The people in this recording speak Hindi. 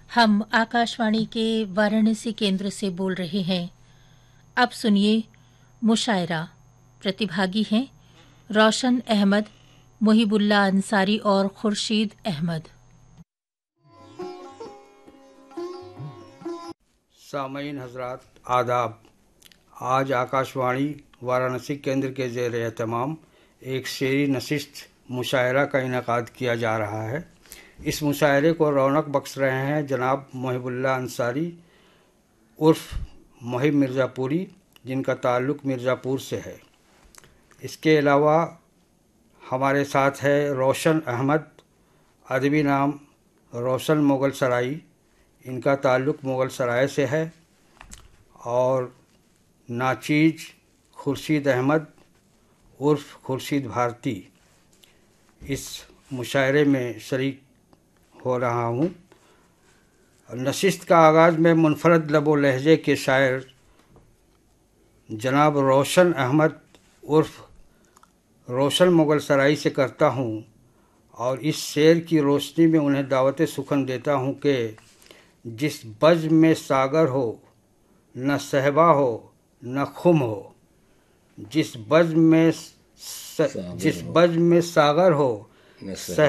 हम आकाशवाणी के वाराणसी केंद्र से बोल रहे हैं। अब सुनिए मुशायरा। प्रतिभागी हैं रोशन अहमद, मुहिबुल्लाह अंसारी और खुर्शीद अहमद। सामईन हजरात आदाब। आज आकाशवाणी वाराणसी केंद्र के ज़ेर एहतमाम एक शेरी नशिस्त मुशायरा का इनेकाद किया जा रहा है। इस मुशायरे को रौनक बख्श रहे हैं जनाब मुहिबुल्लाह अंसारी उर्फ मुहिब मिर्ज़ापुरी, जिनका ताल्लुक़ मिर्ज़ापुर से है। इसके अलावा हमारे साथ है रोशन अहमद, अदबी नाम रोशन मुग़ल सराई, इनका ताल्लुक़ मुग़ल सराय से है। और नाचीज खुर्शीद अहमद उर्फ खुर्शीद भारती इस मुशायरे में शरीक हो रहा हूँ। नशिस्त का आगाज़ में मुनफरद लबो लहजे के शायर जनाब रोशन अहमद उर्फ रोशन मुग़ल सराई से करता हूँ और इस शेर की रोशनी में उन्हें दावत सुखन देता हूँ कि जिस बज़्म में सागर हो न सहबा हो न खुम हो, जिस बज़्म में सागर हो